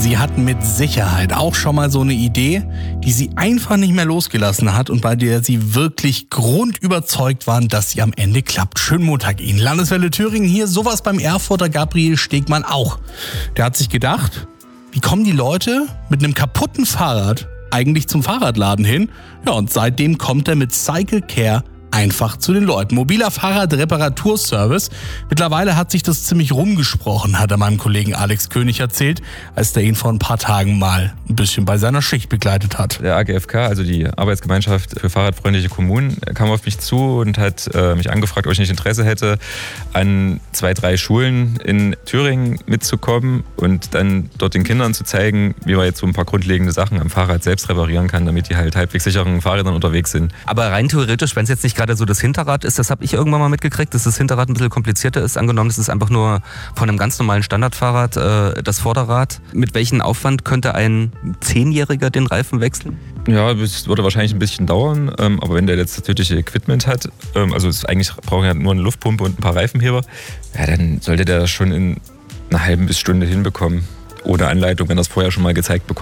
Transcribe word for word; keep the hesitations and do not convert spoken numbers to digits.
Sie hatten mit Sicherheit auch schon mal so eine Idee, die Sie einfach nicht mehr losgelassen hat und bei der Sie wirklich grundüberzeugt waren, dass sie am Ende klappt. Schönen Montag Ihnen. Landeswelle Thüringen hier, sowas beim Erfurter Gabriel Stegmann auch. Der hat sich gedacht, wie kommen die Leute mit einem kaputten Fahrrad eigentlich zum Fahrradladen hin? Ja, und seitdem kommt er mit Cycle Care einfach zu den Leuten. Mobiler Fahrradreparaturservice. Mittlerweile hat sich das ziemlich rumgesprochen, hat er meinem Kollegen Alex König erzählt, als der ihn vor ein paar Tagen mal ein bisschen bei seiner Schicht begleitet hat. Der A G F K, also die Arbeitsgemeinschaft für fahrradfreundliche Kommunen, kam auf mich zu und hat äh, mich angefragt, ob ich nicht Interesse hätte, an zwei, drei Schulen in Thüringen mitzukommen und dann dort den Kindern zu zeigen, wie man jetzt so ein paar grundlegende Sachen am Fahrrad selbst reparieren kann, damit die halt halbwegs sicheren Fahrrädern unterwegs sind. Aber rein theoretisch, wenn es jetzt nicht gerade so das Hinterrad ist, das habe ich irgendwann mal mitgekriegt, dass das Hinterrad ein bisschen komplizierter ist. Angenommen, das ist einfach nur von einem ganz normalen Standardfahrrad äh, das Vorderrad. Mit welchem Aufwand könnte ein Zehnjähriger den Reifen wechseln? Ja, es würde wahrscheinlich ein bisschen dauern, ähm, aber wenn der jetzt das nötige Equipment hat, ähm, also es eigentlich brauchen ja nur eine Luftpumpe und ein paar Reifenheber, ja, dann sollte der das schon in einer halben bis Stunde hinbekommen. Ohne Anleitung, wenn er es vorher schon mal gezeigt bekommt.